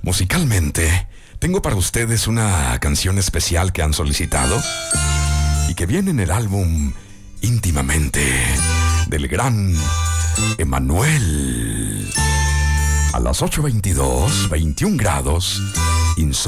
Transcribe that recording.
Musicalmente, tengo para ustedes una canción especial que han solicitado y que viene en el álbum Íntimamente del gran Emanuel. A las 8:22, 21 grados, insomnio.